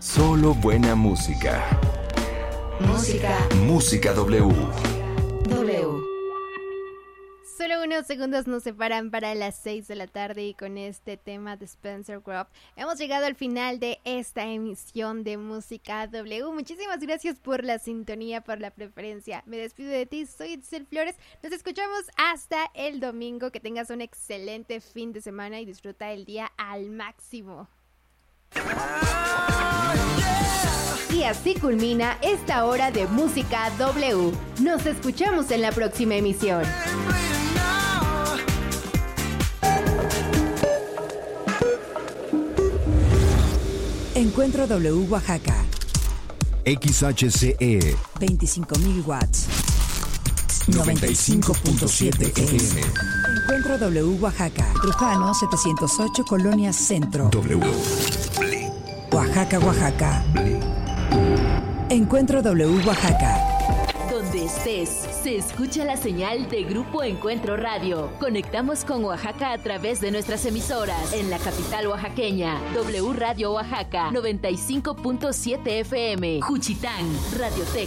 Solo buena música. Música W. Solo unos segundos nos separan para las 6 de la tarde y con este tema de Spencer Group hemos llegado al final de esta emisión de Música W. Muchísimas gracias por la sintonía, por la preferencia. Me despido de ti, soy Itzel Flores. Nos escuchamos hasta el domingo. Que tengas un excelente fin de semana y disfruta el día al máximo. Y así culmina esta hora de Música W. Nos escuchamos en la próxima emisión. Encuentro W Oaxaca. XHCE 25.000 watts. 95.7 FM. Encuentro W Oaxaca. Trujano 708 Colonia Centro. W. Oaxaca, Oaxaca. Encuentro W Oaxaca. Donde estés, se escucha la señal de Grupo Encuentro Radio. Conectamos con Oaxaca a través de nuestras emisoras. En la capital oaxaqueña, W Radio Oaxaca, 95.7 FM. Juchitán, Radiotech